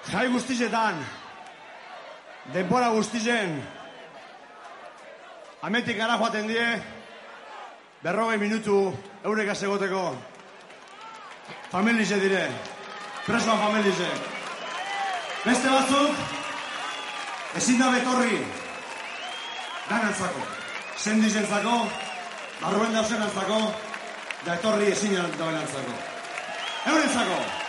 Jai guztizetan, denbora guztizen, ametik gara joaten die, 40 minutu eurek azegoteko. Familize dire, presoan familize. Beste batzuk, ezin da betorri, danantzako, sendizentzako, barruen dausenantzako, da etorri ezin da benantzako. Eurentzako!